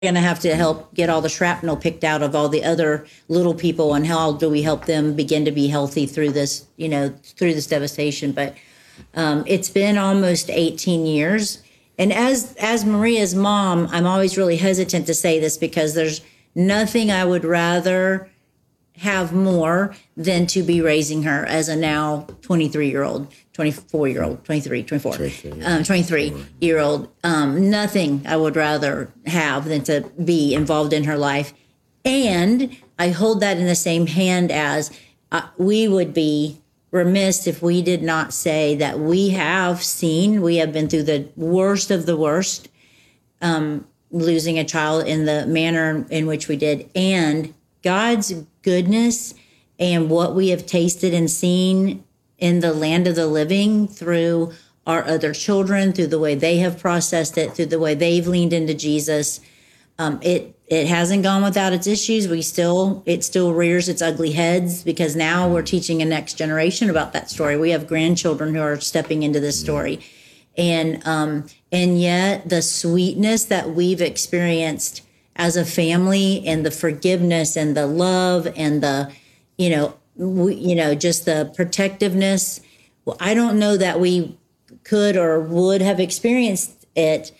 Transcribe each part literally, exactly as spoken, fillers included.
going to have to help get all the shrapnel picked out of all the other little people, and how do we help them begin to be healthy through this, you know, through this devastation. But um, it's been almost eighteen years. And as, as Maria's mom, I'm always really hesitant to say this because there's nothing I would rather have more than to be raising her as a now twenty-three year old, twenty-four year old, twenty-three, twenty-four, um, twenty-three year old. Um, nothing I would rather have than to be involved in her life. And I hold that in the same hand as uh, we would be remiss if we did not say that we have seen, we have been through the worst of the worst, um, losing a child in the manner in which we did. And God's goodness and what we have tasted and seen in the land of the living through our other children, through the way they have processed it, through the way they've leaned into Jesus. Um, it it hasn't gone without its issues. We still, it still rears its ugly heads because now we're teaching a next generation about that story. We have grandchildren who are stepping into this story. And um, and yet the sweetness that we've experienced as a family, and the forgiveness and the love and the, you know, we, you know, just the protectiveness. Well, I don't know that we could or would have experienced it,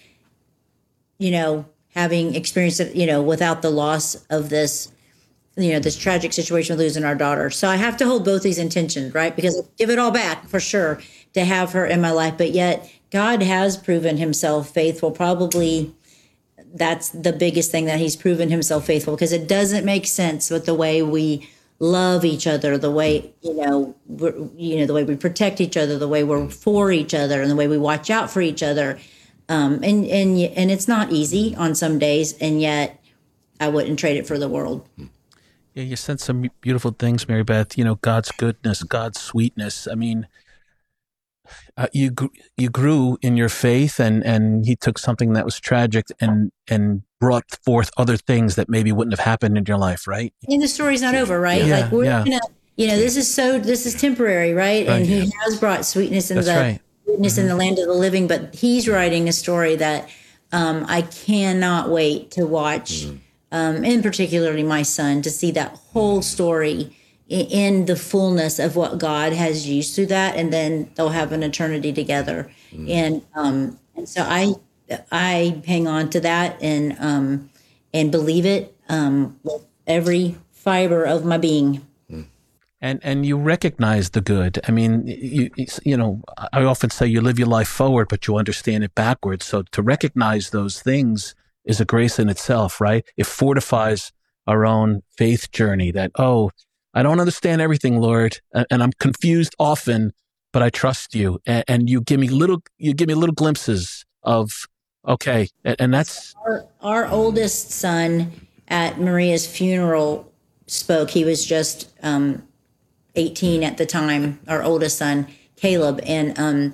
you know, having experienced it, you know, without the loss of this, you know, this tragic situation with losing our daughter. So I have to hold both these intentions, right? Because I give it all back for sure to have her in my life, but yet God has proven himself faithful. Probably that's the biggest thing, that he's proven himself faithful, because it doesn't make sense with the way we love each other, the way, you know, we're, you know, the way we protect each other, the way we're for each other, and the way we watch out for each other. Um, and, and, and it's not easy on some days, and yet I wouldn't trade it for the world. Yeah, you said some beautiful things, Mary Beth, you know, God's goodness, God's sweetness. I mean, Uh, you gr- you grew in your faith, and, and he took something that was tragic and and brought forth other things that maybe wouldn't have happened in your life, right? And the story's not over, right? Yeah, like we're yeah. gonna, you know, this is so this is temporary, right? Right. And he has brought sweetness in That's the right. sweetness Mm-hmm. in the land of the living, but he's writing a story that um, I cannot wait to watch. Mm-hmm. Um, and particularly my son, to see that whole story in the fullness of what God has used through that, and then they'll have an eternity together. Mm. And um, and so I I hang on to that and um, and believe it um, with every fiber of my being. And and you recognize the good. I mean, you you know, I often say you live your life forward, but you understand it backwards. So to recognize those things is a grace in itself, right? It fortifies our own faith journey. That, oh, I don't understand everything, Lord, and I'm confused often, but I trust you. And, and you give me little, you give me little glimpses of, okay, and, and that's our, our oldest son at Maria's funeral spoke. He was just um, eighteen at the time. Our oldest son, Caleb, and um,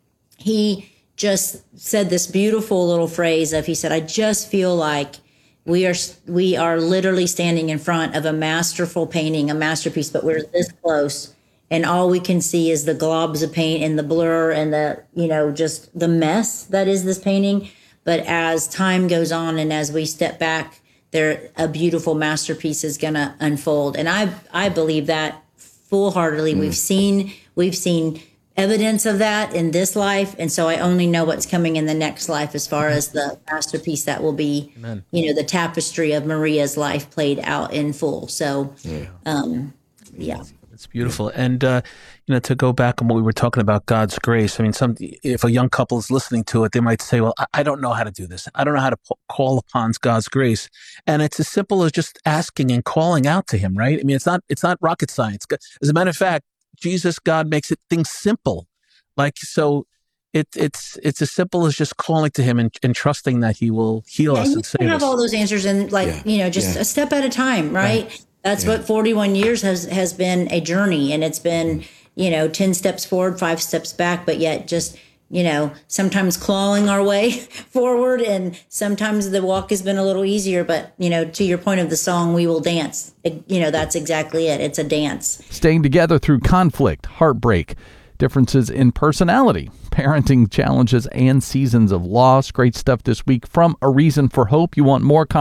he just said this beautiful little phrase of, he said, "I just feel like We are we are literally standing in front of a masterful painting, a masterpiece, but we're this close, and all we can see is the globs of paint and the blur and the, you know, just the mess that is this painting. But as time goes on and as we step back, there a beautiful masterpiece is going to unfold." And I I believe that full-heartedly. Mm. We've seen we've seen. evidence of that in this life, and so I only know what's coming in the next life as far as the masterpiece that will be, Amen. You know, the tapestry of Maria's life played out in full. So, yeah, um, yeah. It's beautiful. And uh, you know, to go back on what we were talking about, God's grace. I mean, some if a young couple is listening to it, they might say, "Well, I, I don't know how to do this. I don't know how to p- call upon God's grace." And it's as simple as just asking and calling out to Him, right? I mean, it's not it's not rocket science. As a matter of fact, Jesus, God makes it things simple. Like, so it, it's it's as simple as just calling to Him and, and trusting that He will heal yeah, us and and you save can have us. all those answers in, like, yeah. you know, just yeah. a step at a time, right? right. That's yeah. what forty-one years has, has been a journey, and it's been, you know, ten steps forward, five steps back, but yet just, you know, sometimes clawing our way forward, and sometimes the walk has been a little easier, but, you know, to your point of the song, "We Will Dance," it, you know, that's exactly it. It's a dance. Staying together through conflict, heartbreak, differences in personality, parenting challenges, and seasons of loss. Great stuff this week from A Reason for Hope. You want more